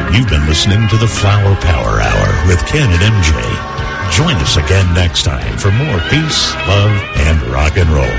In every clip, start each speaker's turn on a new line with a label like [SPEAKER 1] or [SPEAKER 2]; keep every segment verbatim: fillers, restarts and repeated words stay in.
[SPEAKER 1] You've been listening to the Flower Power Hour with Ken and M J. Join us again next time for more peace, love, and rock and roll.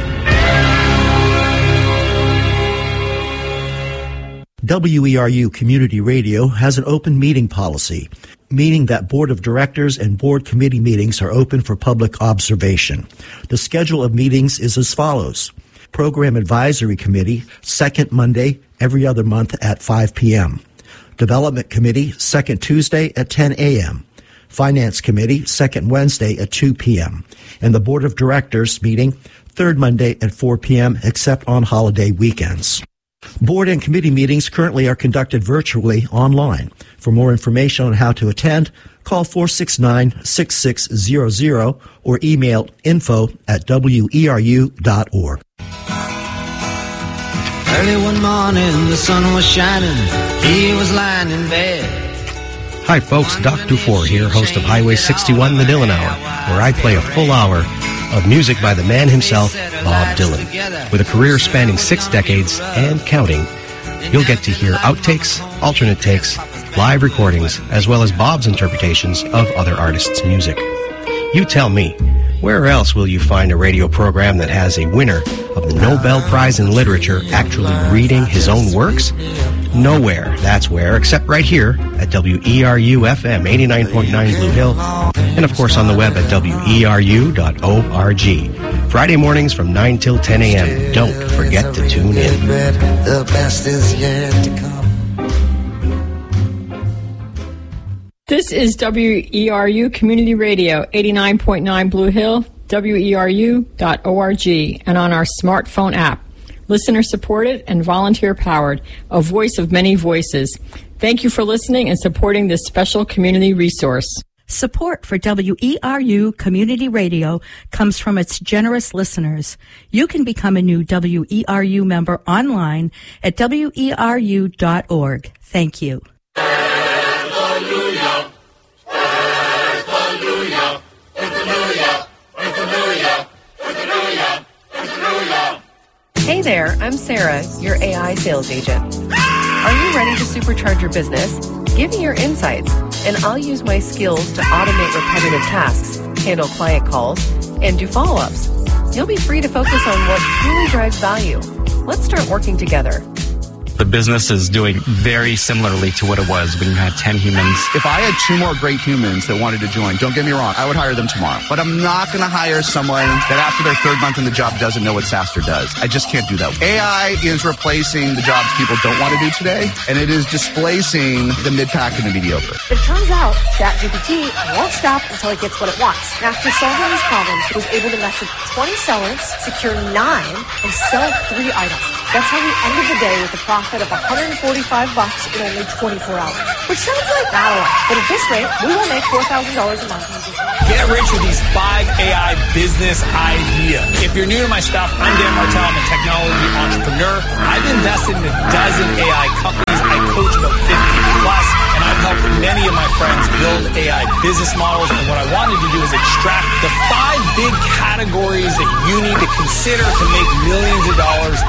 [SPEAKER 2] W E R U Community Radio has an open meeting policy, meaning that board of directors and board committee meetings are open for public observation. The schedule of meetings is as follows. Program Advisory Committee, second Monday every other month at five p.m. Development Committee, second Tuesday at ten a.m. Finance Committee, second Wednesday at two p.m. And the Board of Directors meeting, third Monday at four p.m., except on holiday weekends. Board and committee meetings currently are conducted virtually online. For more information on how to attend, call four six nine, six six zero zero or email info at W E R U dot org.
[SPEAKER 3] Early one morning, the sun was shining. He was lying in bed.
[SPEAKER 4] Hi, folks. Doc Dufour here, host of Highway sixty-one, The Dylan Hour, where I play a full hour of music by the man himself, Bob Dylan. With a career spanning six decades and counting, you'll get to hear outtakes, alternate takes, live recordings, as well as Bob's interpretations of other artists' music. You tell me, where else will you find a radio program that has a winner of the Nobel Prize in Literature actually reading his own works? Nowhere, that's where, except right here at W E R U F M eighty-nine point nine Blue Hill, and of course on the web at W E R U dot org. Friday mornings from nine till ten a.m. Don't forget to tune in.
[SPEAKER 3] The best is yet to come.
[SPEAKER 5] This is W E R U Community Radio, eighty-nine point nine Blue Hill, W E R U dot org, and on our smartphone app. Listener-supported and volunteer-powered, a voice of many voices. Thank you for listening and supporting this special community resource.
[SPEAKER 6] Support for W E R U Community Radio comes from its generous listeners. You can become a new W E R U member online at W E R U dot org. Thank you.
[SPEAKER 7] Hallelujah! Hallelujah! Hallelujah! Hallelujah! Hallelujah! Hallelujah!
[SPEAKER 8] Hey there, I'm Sarah, your A I sales agent. Are you ready to supercharge your business? Give me your insights, and I'll use my skills to automate repetitive tasks, handle client calls, and do follow-ups. You'll be free to focus on what truly drives value. Let's start working together.
[SPEAKER 9] The business is doing very similarly to what it was when you had ten humans.
[SPEAKER 10] If I had two more great humans that wanted to join, don't get me wrong, I would hire them tomorrow. But I'm not going to hire someone that after their third month in the job doesn't know what SaaStr does. I just can't do that. A I is replacing the jobs people don't want to do today, and it is displacing the mid-pack and the mediocre.
[SPEAKER 11] It turns out ChatGPT won't stop until it gets what it wants. And after solving these problems, it was able to message twenty sellers, secure nine, and sell three items. That's how we ended the day with a profit of one hundred forty-five bucks in only twenty-four hours. Which sounds like not a lot, but at this rate, we will make four thousand dollars a month.
[SPEAKER 12] Get rich with these five A I business ideas. If you're new to my stuff, I'm Dan Martell. I'm a technology entrepreneur. I've invested in a dozen A I companies. I coach about fifty plus, and I've helped many of my friends build A I business models. And what I wanted to do is extract the five big categories that you need to consider to make millions of dollars